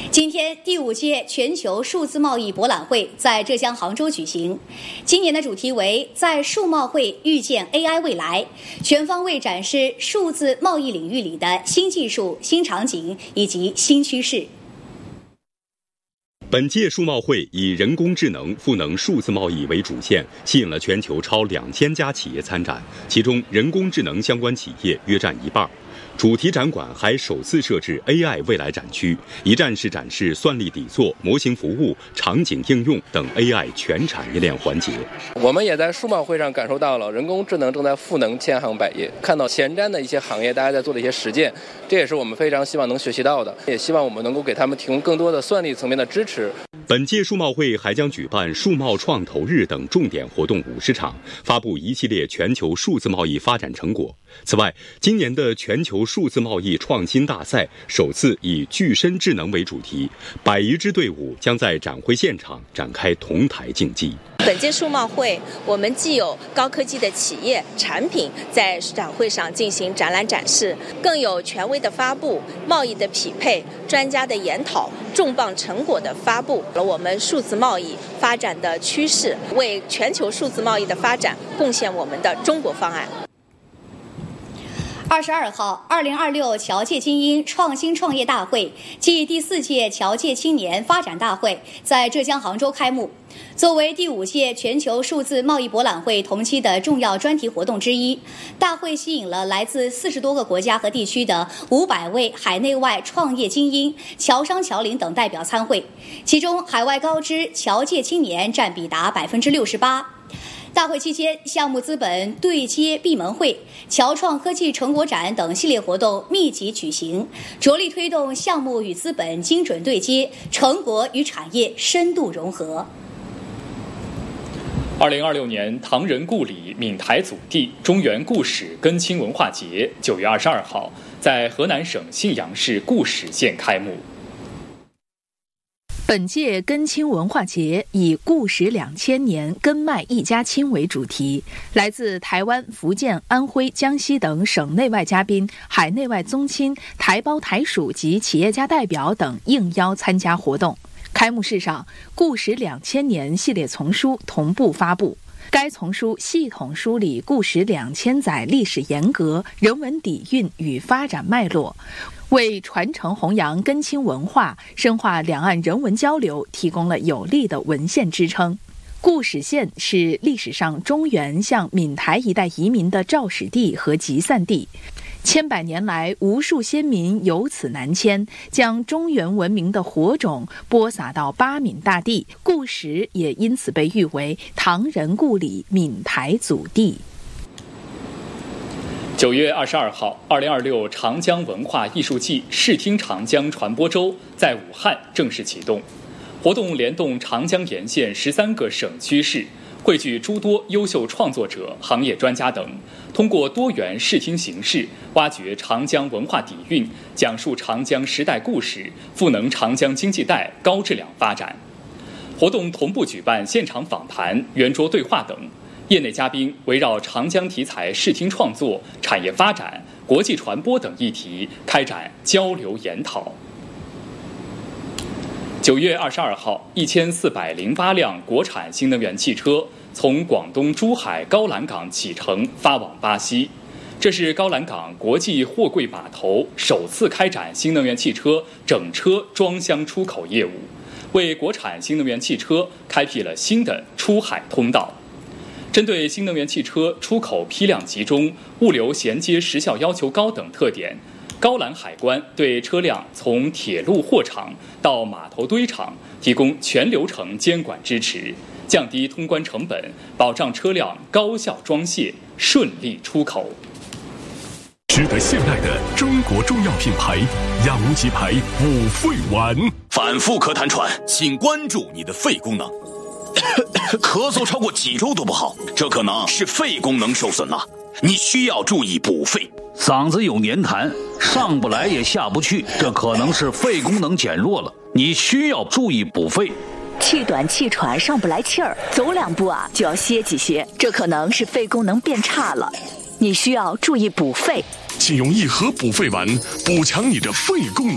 今天第5届全球数字贸易博览会在浙江杭州举行。今年的主题为在数贸会遇见 AI 未来，全方位展示数字贸易领域里的新技术、新场景以及新趋势。 本届数贸会以人工智能赋能数字贸易为主线，吸引了全球超2000家企业参展，其中人工智能相关企业约占一半。主题展馆还首次设置 AI 未来展区，一站式展示算力底座、模型服务、场景应用等 AI 全产业链环节。 我们也在数贸会上感受到了人工智能正在赋能千行百业，看到前瞻的一些行业大家在做的一些实践，这也是我们非常希望能学习到的，也希望我们能够给他们提供更多的算力层面的支持。 本届数贸会还将举办数贸创投日等重点活动50场，发布一系列全球数字贸易发展成果。此外，今年的全球数字贸易创新大赛首次以具身智能为主题，100余支队伍将在展会现场展开同台竞技。 本届数贸会，我们既有高科技的企业产品在展会上进行展览展示，更有权威的发布、贸易的匹配、专家的研讨、重磅成果的发布，了我们数字贸易发展的趋势，为全球数字贸易的发展贡献我们的中国方案。 22号，2026侨界精英创新创业大会暨第4届侨界青年发展大会在浙江杭州开幕。作为第5届全球数字贸易博览会同期的重要专题活动之一，大会吸引了来自40多个国家和地区的500位海内外创业精英、侨商侨领等代表参会，其中海外高知侨界青年占比达68%。大会期间，项目资本对接闭门会、侨创科技成果展等系列活动密集举行，着力推动项目与资本精准对接，成果与产业深度融合。 2026年唐人故里闽台祖地中原故史根青文化节9月22号在河南省信阳市固始县开幕。 本届根青文化节以固始2000年根脉一家亲为主题，来自台湾、福建、安徽、江西等省内外嘉宾、海内外宗亲、台胞台属及企业家代表等应邀参加活动。开幕式上，固始2000年系列丛书同步发布。该丛书系统梳理固始2000载历史沿革、人文底蕴与发展脉络，为传承弘扬根青文化、深化两岸人文交流提供了有力的文献支撑。固始县是历史上中原向闽台一带移民的肇始地和集散地，千百年来无数先民由此南迁，将中原文明的火种播撒到巴闽大地，固始也因此被誉为唐人故里闽台祖地。 9月22号，2026长江文化艺术季视听长江传播周在武汉正式启动。活动联动长江沿线13个省区市，汇聚诸多优秀创作者、行业专家等，通过多元视听形式，挖掘长江文化底蕴，讲述长江时代故事，赋能长江经济带高质量发展。活动同步举办现场访谈、圆桌对话等。业内嘉宾围绕长江题材视听创作、产业发展、国际传播等议题开展交流研讨。9月22号，1408辆国产新能源汽车从广东珠海高栏港启程发往巴西，这是高栏港国际货柜码头首次开展新能源汽车整车装箱出口业务，为国产新能源汽车开辟了新的出海通道。针对新能源汽车出口批量集中、物流衔接时效要求高等特点，高栏海关对车辆从铁路货场到码头堆场提供全流程监管支持，降低通关成本，保障车辆高效装卸、顺利出口。 值得信赖的中国中药品牌亚无极牌补肺丸， 反复咳痰喘，请关注你的肺功能。咳嗽超过几周都不好，这可能是肺功能受损了，你需要注意补肺。 嗓子有黏痰，上不来也下不去，这可能是肺功能减弱了，你需要注意补肺。 气短气喘，上不来气儿，走2步就要歇几歇，这可能是肺功能变差了，你需要注意补肺。 请用1盒补肺丸补强你的肺功能。